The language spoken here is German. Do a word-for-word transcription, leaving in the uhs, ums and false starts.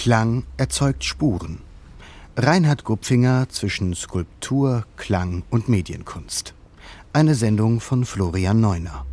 Klang erzeugt Spuren. Reinhard Gupfinger zwischen Skulptur, Klang und Medienkunst. Eine Sendung von Florian Neuner.